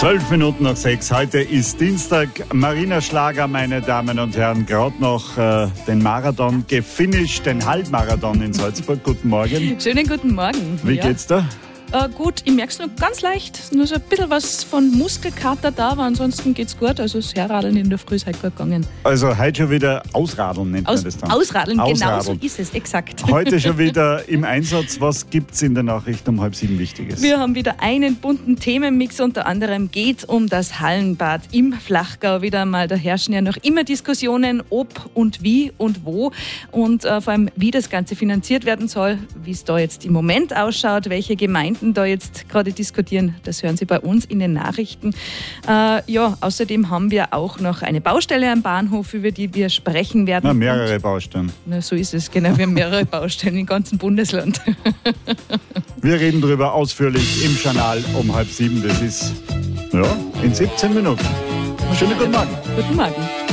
5:12. Heute ist Dienstag. Marina Schlager, meine Damen und Herren, gerade noch den Marathon gefinisht, den Halbmarathon in Salzburg. Guten Morgen. Schönen guten Morgen. Wie geht's da? Gut, ich merke es nur ganz leicht. Nur so ein bisschen was von Muskelkater da, aber ansonsten geht's gut. Also das Herradeln in der Früh ist halt gut gegangen. Also heute schon wieder Ausradeln nennt man das dann. Ausradeln, genau so ist es, exakt. Heute schon wieder im Einsatz. Was gibt's in der Nachricht um 6:30 Wichtiges? Wir haben wieder einen bunten Themenmix. Unter anderem geht es um das Hallenbad im Flachgau. Wieder einmal, da herrschen ja noch immer Diskussionen, ob und wie und wo. Und vor allem, wie das Ganze finanziert werden soll, wie es da jetzt im Moment ausschaut, welche Gemeinden da jetzt gerade diskutieren, das hören Sie bei uns in den Nachrichten. Außerdem haben wir auch noch eine Baustelle am Bahnhof, über die wir sprechen werden. Mehrere Baustellen. So ist es, genau. Wir haben mehrere Baustellen im ganzen Bundesland. Wir reden darüber ausführlich im Journal um 6:30. Das ist in 17 Minuten. Schönen guten Morgen. Guten Morgen.